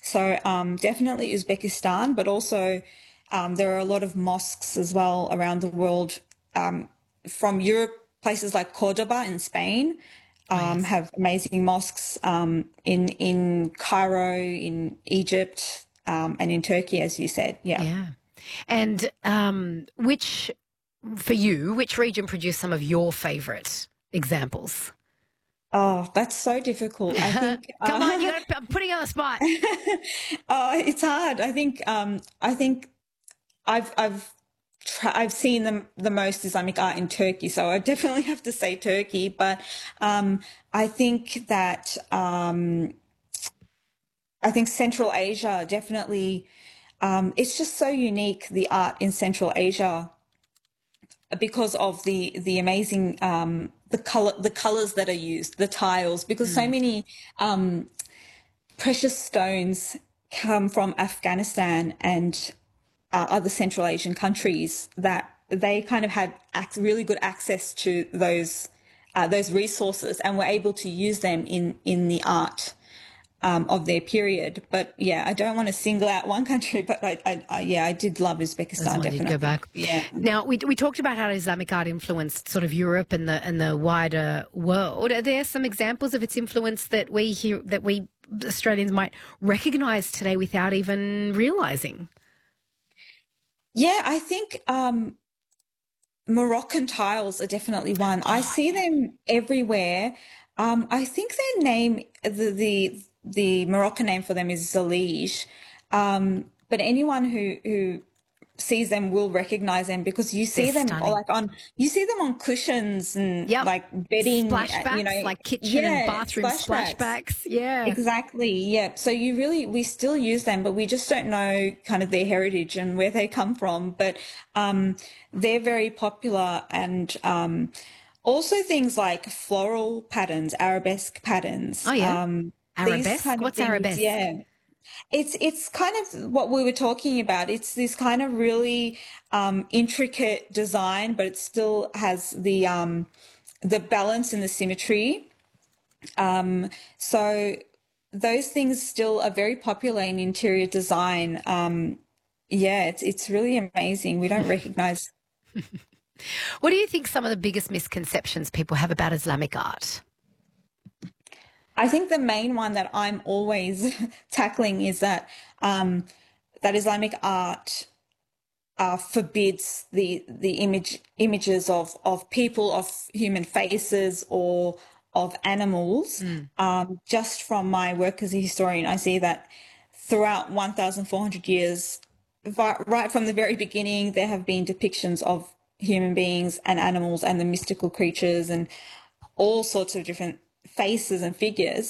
So definitely Uzbekistan, but also there are a lot of mosques as well around the world from Europe, places like Cordoba in Spain Oh, yes. have amazing mosques in Cairo, in Egypt, and in Turkey, as you said. Yeah. Yeah. And for you, which region produced some of your favorite examples? Oh, that's so difficult. I think Come on, I'm putting you on the spot. it's hard. I think I've seen the most Islamic art in Turkey, so I definitely have to say Turkey. But I think that I think Central Asia definitely. It's just so unique, the art in Central Asia, because of the amazing the colors that are used, the tiles, because so Mm. many precious stones come from Afghanistan and other Central Asian countries that they kind of had really good access to those resources and were able to use them in the art of their period. But yeah, I don't want to single out one country, but yeah, I did love That's Uzbekistan one you'd go definitely. back. Yeah. Now we talked about how Islamic art influenced sort of Europe and the wider world. Are there some examples of its influence that we Australians might recognise today without even realising? Yeah, I think Moroccan tiles are definitely one. I Oh, see them everywhere. I think their name, the Moroccan name for them is Zalige. But anyone who sees them will recognize them because you they're see them stunning. you see them on cushions and Yep. like bedding, Splashbacks, like kitchen and yeah, bathroom splashbacks. splashbacks. Yeah. Exactly. Yeah. So we still use them, but we just don't know kind of their heritage and where they come from. But they're very popular, and also things like floral patterns, arabesque patterns, Oh, yeah. these Arabesque. kind of What's things. arabesque? Yeah. It's kind of what we were talking about. It's this kind of really intricate design, but it still has the balance and the symmetry. So those things still are very popular in interior design. Yeah, it's really amazing. We don't recognize. What do you think some of the biggest misconceptions people have about Islamic art? I think the main one that I'm always tackling is that that Islamic art forbids the images of people, of human faces, or of animals. Mm. Just from my work as a historian, I see that throughout 1,400 years, right from the very beginning, there have been depictions of human beings and animals and the mystical creatures and all sorts of different faces and figures.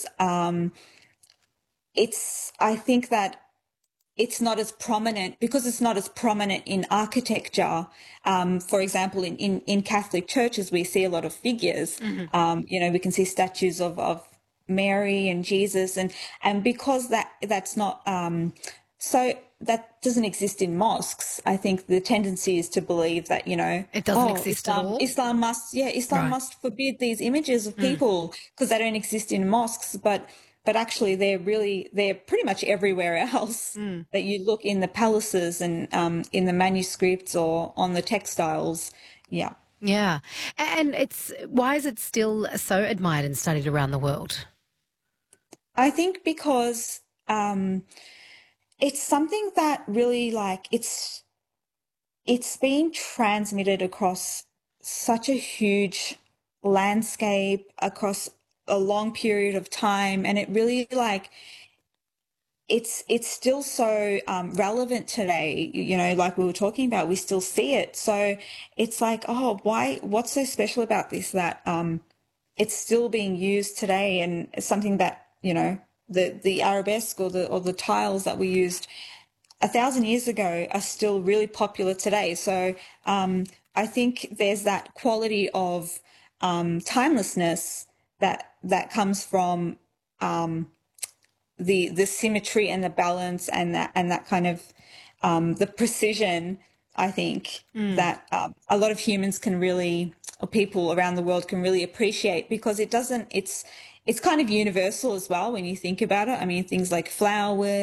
I think that it's not as prominent because it's not as prominent in architecture. For example, in Catholic churches, we see a lot of figures. Hmm. We can see statues of Mary and Jesus, and because that's not so that doesn't exist in mosques. I think the tendency is to believe that It doesn't oh, exist at all. Islam Right. must forbid these images of Mm. people because they don't exist in mosques, but actually they're pretty much everywhere else Mm. that you look in the palaces and in the manuscripts or on the textiles. Yeah. Yeah. And why is it still so admired and studied around the world? I think because it's something that really like it's being transmitted across such a huge landscape across a long period of time, and it really like it's still so relevant today. Like we were talking about, we still see it. So it's like, oh, why? What's so special about this that it's still being used today, and it's something that the arabesque or the tiles that we used 1,000 years ago are still really popular today. So I think there's that quality of timelessness that comes from the symmetry and the balance and that kind of the precision. I think Mm. that a lot of humans can really, or people around the world can really appreciate because it doesn't. It's kind of universal as well when you think about it. I mean, things like flowers